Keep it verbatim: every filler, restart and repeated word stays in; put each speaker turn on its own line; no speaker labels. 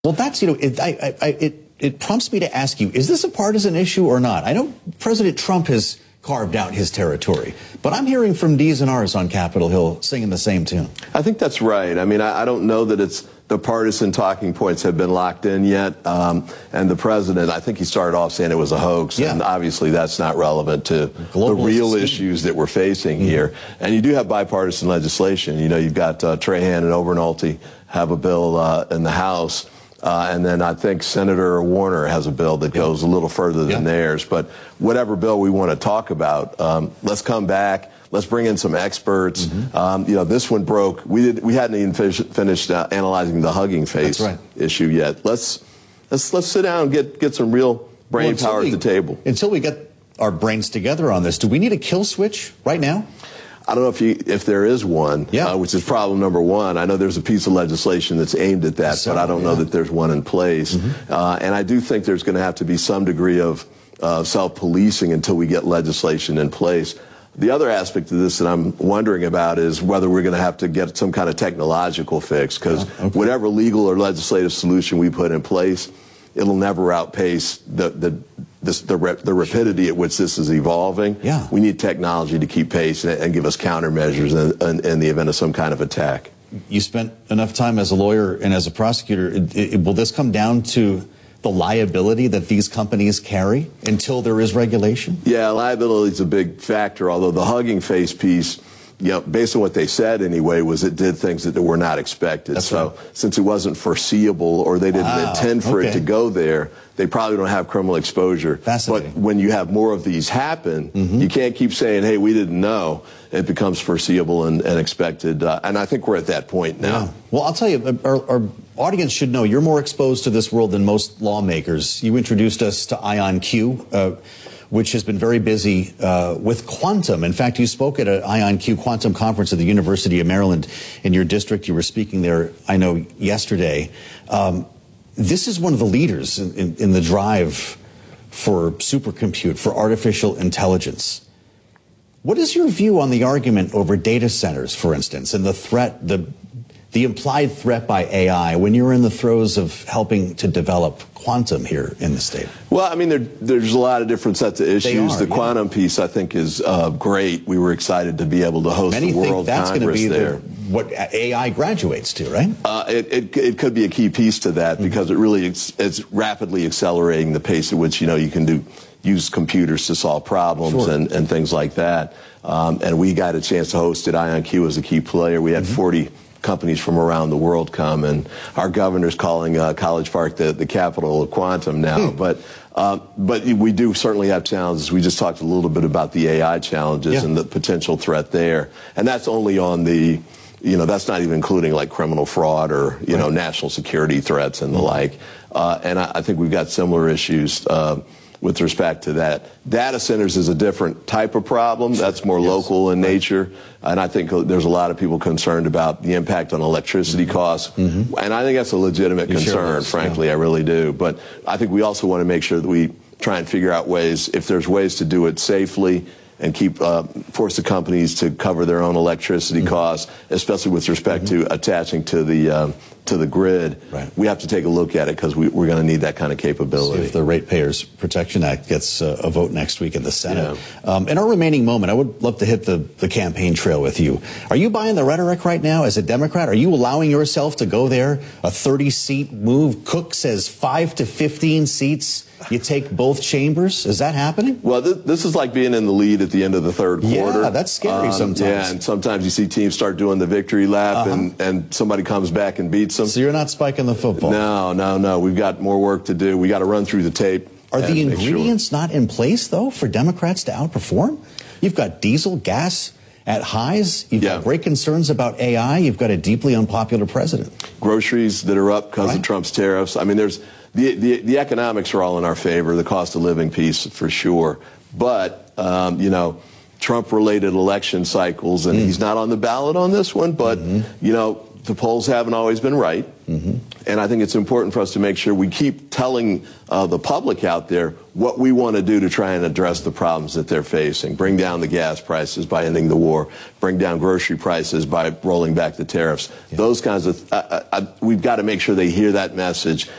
Well, that's, you know, it, I, I, it, it prompts me to ask you, is this a partisan issue or not? I know President Trump has carved out his territory, but I'm hearing from D's and R's on Capitol Hill singing the same tune.
I think that's right. I mean, I, I don't know that it's the partisan talking points have been locked in yet. Um, and the president, I think he started off saying it was a hoax.
Yeah.
And obviously that's not relevant to
Global
the real
scheme.
issues that we're facing mm-hmm. here. And you do have bipartisan legislation. You know, you've got uh, Trahan and Overnolte have a bill uh, in the House. Uh, and then I think Senator Warner has a bill that goes a little further than yeah. theirs. But whatever bill we want to talk about, um, let's come back. Let's bring in some experts. Mm-hmm. um, you know, this one broke. We did. We hadn't even finished, finished uh, analyzing the hugging face
right.
issue yet. Let's let's let's sit down and get get some real brain well, power we, at the table.
Until we get our brains together on this, do we need a kill switch right now?
I don't know if you, if there is one,
yeah.
uh, which is problem number one. I know there's a piece of legislation that's aimed at that, so, but I don't yeah. know that there's one in place. Mm-hmm. uh, and I do think there's going to have to be some degree of uh, self-policing until we get legislation in place. The other aspect of this that I'm wondering about is whether we're going to have to get some kind of technological fix, because yeah, okay. whatever legal or legislative solution we put in place, it'll never outpace the the this, the, rep, the rapidity at which this is evolving.
Yeah.
We need technology to keep pace and, and give us countermeasures in, in, in the event of some kind of attack.
You spent enough time as a lawyer and as a prosecutor. It, it, will this come down to the liability that these companies carry until there is regulation?
Yeah, liability is a big factor, although the Hugging Face piece, you know, based on what they said anyway, was it did things that were not expected.
That's
so
right.
since it wasn't foreseeable or they didn't
wow.
intend for
okay.
it to go there, they probably don't have criminal exposure.
Fascinating.
But when you have more of these happen,
mm-hmm.
you can't keep saying, hey, we didn't know. It becomes foreseeable and, and expected. Uh, and I think we're at that point now.
Yeah. Well, I'll tell you, our, our audience should know you're more exposed to this world than most lawmakers. You introduced us to IonQ, uh, which has been very busy uh, with quantum. In fact, you spoke at an IonQ quantum conference at the University of Maryland in your district. You were speaking there, I know, yesterday. Um, this is one of the leaders in, in, in the drive for supercompute, for artificial intelligence. What is your view on the argument over data centers, for instance, and the threat, the the implied threat by A I when you're in the throes of helping to develop quantum here in the state? Well,
I mean, there, there's a lot of different sets of issues.
Are,
the
yeah.
quantum piece, I think, is uh, great. We were excited to be able to host
Many
the World
think that's
Congress
be
there.
The, what A I graduates to, right?
Uh, it, it, it could be a key piece to that mm-hmm. because it really ex- it's rapidly accelerating the pace at which, you know, you can do use computers to solve problems
sure.
and, and things like that. Um, and we got a chance to host it. IonQ as a key player. We had mm-hmm. forty companies from around the world come, and our governor's calling uh, College Park the, the capital of quantum now. Hmm. But uh, but we do certainly have challenges. We just talked a little bit about the A I challenges
yeah.
and the potential threat there. And that's only on the, you know, that's not even including like criminal fraud or, you right. know, national security threats and the mm-hmm. like. Uh, and I, I think we've got similar issues uh, with respect to that. Data centers is a different type of problem. That's more yes. local in right. nature. And I think there's a lot of people concerned about the impact on electricity mm-hmm. costs. Mm-hmm. And I think that's a legitimate
you
concern,
sure
frankly.
Yeah.
I really do. But I think we also want to make sure that we try and figure out ways, if there's ways to do it safely and keep uh, force the companies to cover their own electricity mm-hmm. costs, especially with respect mm-hmm. to attaching to the um, to the grid.
Right.
We have to take a look at it because we, we're going to need that kind of capability.
See if the Ratepayers Protection Act gets uh, a vote next week in the Senate. Yeah. Um, in our remaining moment, I would love to hit the, the campaign trail with you. Are you buying the rhetoric right now as a Democrat? Are you allowing yourself to go there? A thirty-seat move? Cook says five to fifteen seats. You take both chambers? Is that happening?
Well, th- this is like being in the lead at the end of the third quarter.
Yeah, that's scary um, sometimes.
Yeah, and sometimes you see teams start doing the victory lap
uh-huh.
and, and somebody comes back and beats them.
So you're not spiking the football?
No, no, no. We've got more work to do. We got to run through the tape.
Are the ingredients
sure.
not in place, though, for Democrats to outperform? You've got diesel, gas at highs. You've
yeah.
got great concerns about A I. You've got a deeply unpopular president.
Groceries that are up because
right.
of Trump's tariffs. I mean, there's the, the the economics are all in our favor, the cost of living piece for sure. But, um, you know, Trump-related election cycles, and mm. he's not on the ballot on this one, but, mm-hmm. you know, the polls haven't always been right. Mm-hmm. And I think it's important for us to make sure we keep telling uh, the public out there what we want to do to try and address the problems that they're facing. Bring down the gas prices by ending the war. Bring down grocery prices by rolling back the tariffs. Yeah. Those kinds of, uh, uh, we've got to make sure they hear that message